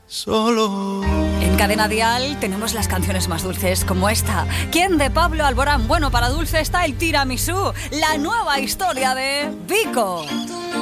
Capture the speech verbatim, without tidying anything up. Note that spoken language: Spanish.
solo. En Cadena Dial tenemos las canciones más dulces como esta. ¿Quién de Pablo Alborán? Bueno, para dulce está el tiramisú, la nueva historia de Vico. Tú me